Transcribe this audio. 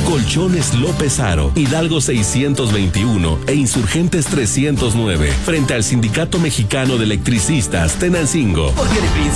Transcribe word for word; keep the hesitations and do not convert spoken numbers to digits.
Colchones López Aro, Hidalgo seiscientos veintiuno e Insurgentes trescientos nueve, frente al Sindicato Mexicano de Electricistas Tenancingo. Porque el príncipe